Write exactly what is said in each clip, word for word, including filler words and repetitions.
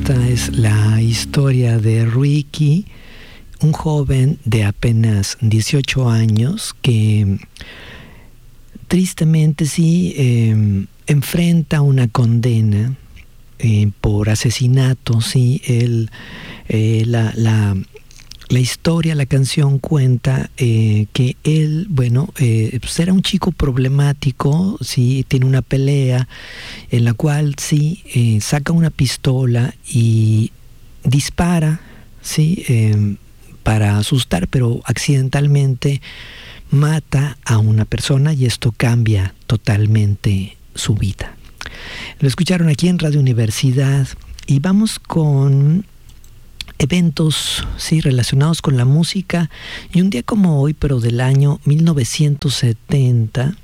esta es la historia de Ricky, un joven de apenas dieciocho años que tristemente sí eh, enfrenta una condena eh, por asesinato. Sí, él, eh, la, la, la historia, la canción cuenta eh, que él, bueno, eh, pues era un chico problemático, sí, tiene una pelea en la cual sí eh, saca una pistola y dispara, sí, eh, para asustar, pero accidentalmente mata a una persona y esto cambia totalmente su vida. Lo escucharon aquí en Radio Universidad y vamos con eventos, sí, relacionados con la música. Y un día como hoy, pero del año mil novecientos setenta,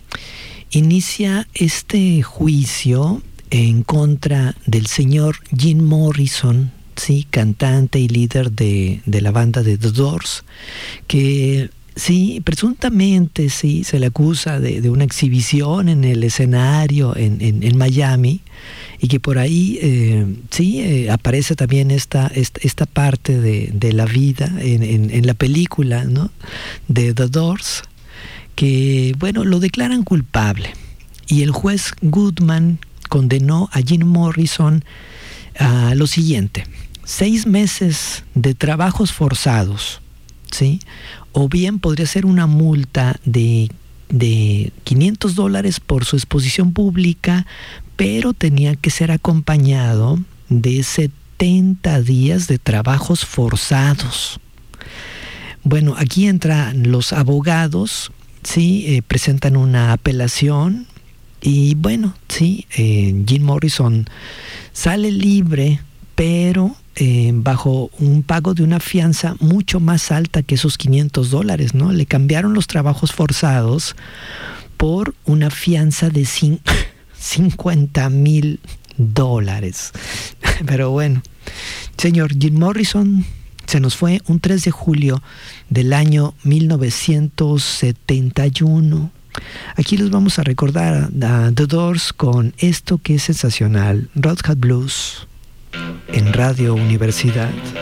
inicia este juicio en contra del señor Jim Morrison, sí, cantante y líder de, de la banda de The Doors, que sí, presuntamente sí, se le acusa de, de una exhibición en el escenario en, en, en Miami, y que por ahí eh, sí eh, aparece también esta, esta, esta parte de, de la vida en, en, en la película, ¿no?, de The Doors, que bueno, lo declaran culpable y el juez Goodman condenó a Jim Morrison a lo siguiente: seis meses de trabajos forzados, ¿sí? O bien podría ser una multa de, de quinientos dólares por su exposición pública, pero tenía que ser acompañado de setenta días de trabajos forzados. Bueno, aquí entran los abogados, sí, eh, presentan una apelación y bueno, sí, eh, Jim Morrison sale libre, pero eh, bajo un pago de una fianza mucho más alta que esos quinientos dólares, ¿no? Le cambiaron los trabajos forzados por una fianza de cincuenta mil dólares. Pero bueno, señor Jim Morrison se nos fue un tres de julio del año mil novecientos setenta y uno. Aquí les vamos a recordar a The Doors con esto que es sensacional, Red Hat Blues, en Radio Universidad.